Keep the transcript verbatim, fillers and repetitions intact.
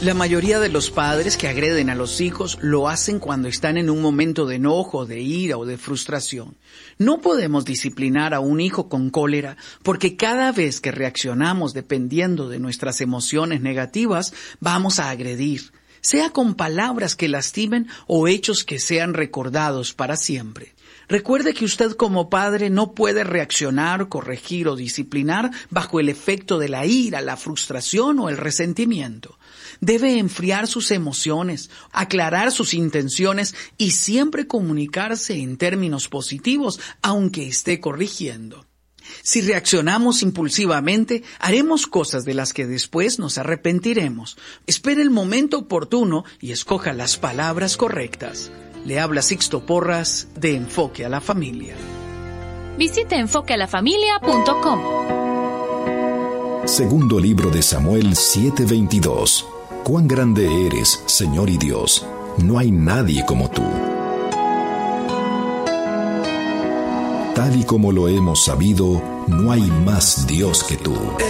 La mayoría de los padres que agreden a los hijos lo hacen cuando están en un momento de enojo, de ira o de frustración. No podemos disciplinar a un hijo con cólera porque cada vez que reaccionamos dependiendo de nuestras emociones negativas, vamos a agredir, sea con palabras que lastimen o hechos que sean recordados para siempre. Recuerde que usted como padre no puede reaccionar, corregir o disciplinar bajo el efecto de la ira, la frustración o el resentimiento. Debe enfriar sus emociones, aclarar sus intenciones y siempre comunicarse en términos positivos, aunque esté corrigiendo. Si reaccionamos impulsivamente, haremos cosas de las que después nos arrepentiremos. Espere el momento oportuno y escoja las palabras correctas. Le habla Sixto Porras de Enfoque a la Familia. Visite enfoque a la familia punto com. Segundo libro de Samuel siete veintidós. Cuán grande eres, Señor y Dios. No hay nadie como tú. Tal y como lo hemos sabido, no hay más Dios que tú.